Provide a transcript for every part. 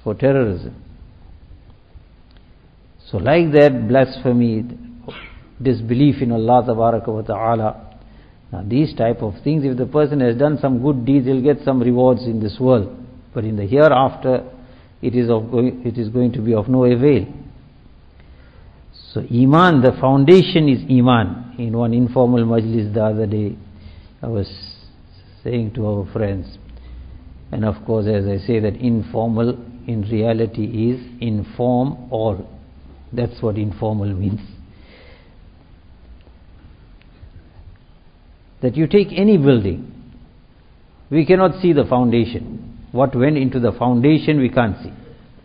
for terrorism. So like that, blasphemy, disbelief in Allah Tabaraka wa Ta'ala, now these type of things, if the person has done some good deeds, he'll get some rewards in this world. But in the hereafter, it is going to be of no avail. So Iman, the foundation is Iman. In one informal majlis the other day, I was saying to our friends, and of course as I say that informal in reality is inform all. That's what informal means. That you take any building, we cannot see the foundation. What went into the foundation we can't see.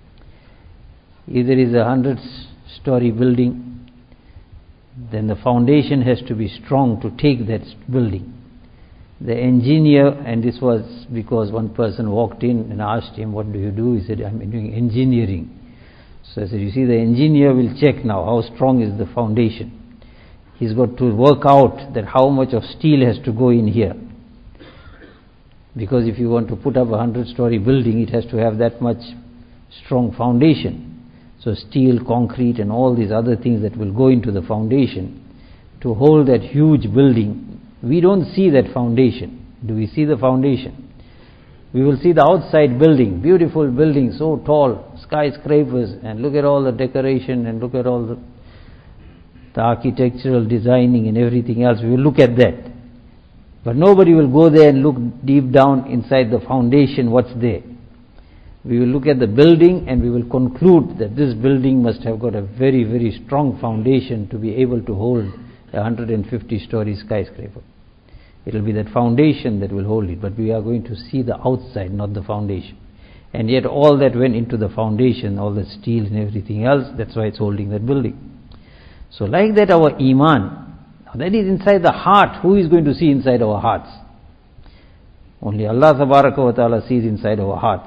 If there is a 100-story building, then the foundation has to be strong to take that building. The engineer, and this was because one person walked in and asked him, what do you do? He said, I'm doing engineering. So I said, you see, the engineer will check now how strong is the foundation. He's got to work out that how much of steel has to go in here. Because if you want to put up a 100-story building, it has to have that much strong foundation. So steel, concrete and all these other things that will go into the foundation to hold that huge building. We don't see that foundation. Do we see the foundation? We will see the outside building, beautiful building, so tall, skyscrapers, and look at all the decoration and look at all the architectural designing and everything else. We will look at that. But nobody will go there and look deep down inside the foundation what's there. We will look at the building and we will conclude that this building must have got a very, very strong foundation to be able to hold a 150-story skyscraper. It will be that foundation that will hold it, but we are going to see the outside, not the foundation. And yet all that went into the foundation, all the steel and everything else, that's why it's holding that building. So like that our Iman, that is inside the heart. Who is going to see inside our hearts? Only Allah Tabaraka wa Ta'ala sees inside our hearts.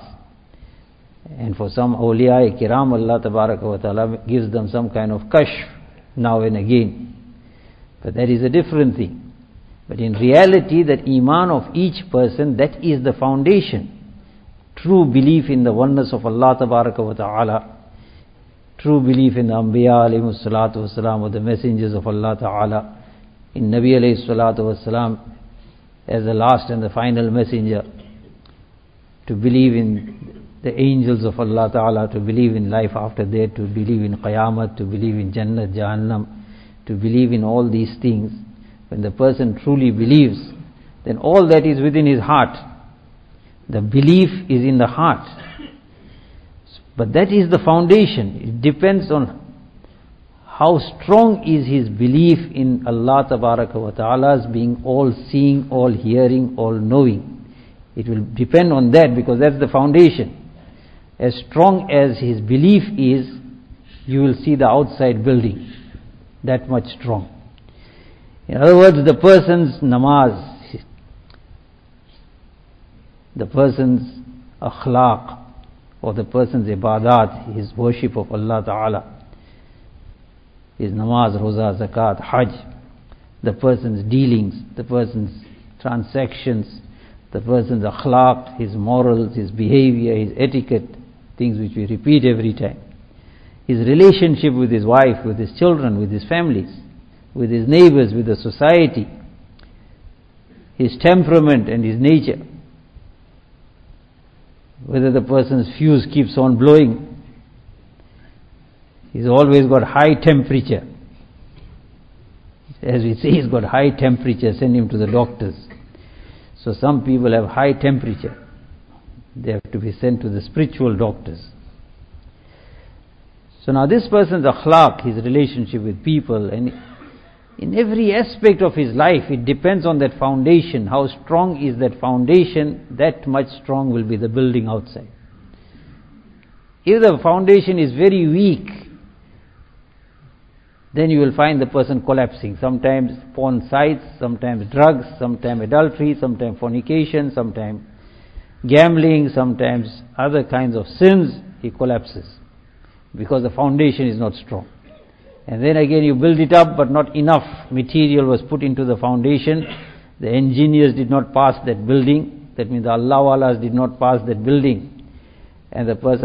And for some awliya kiram, Allah Tabaraka wa Ta'ala gives them some kind of kashf now and again. But that is a different thing. But in reality, that Iman of each person, that is the foundation. True belief in the oneness of Allah Tabaraka wa Ta'ala, true belief in the Anbiya alayhi salatu wasalam, or the messengers of Allah Ta'ala, in Nabi alayhi salatu wasalam as the last and the final messenger, to believe in the angels of Allah Ta'ala, to believe in life after death, to believe in Qiyamah, to believe in Jannah, Jahannam, to believe in all these things. When the person truly believes, then all that is within his heart. The belief is in the heart. But that is the foundation. It depends on how strong is his belief in Allah Tabaraka wa Ta'ala's being all seeing, all hearing, all knowing. It will depend on that, because that's the foundation. As strong as his belief is, you will see the outside building that much strong. In other words, the person's namaz, the person's akhlaq, or the person's ibadat, his worship of Allah Ta'ala, his namaz, roza, zakat, hajj, the person's dealings, the person's transactions, the person's akhlaq, his morals, his behavior, his etiquette, things which we repeat every time, his relationship with his wife, with his children, with his families, with his neighbors, with the society, his temperament and his nature, whether the person's fuse keeps on blowing, he's always got high temperature. As we say, he's got high temperature, send him to the doctors. So some people have high temperature, they have to be sent to the spiritual doctors. So now this person's akhlaq, his relationship with people, and in every aspect of his life, it depends on that foundation. How strong is that foundation, that much strong will be the building outside. If the foundation is very weak, then you will find the person collapsing. Sometimes porn sites, sometimes drugs, sometimes adultery, sometimes fornication, sometimes gambling, sometimes other kinds of sins, he collapses, because the foundation is not strong. And then again you build it up, but not enough material was put into the foundation. The engineers did not pass that building. That means the Allah Walas did not pass that building. And the person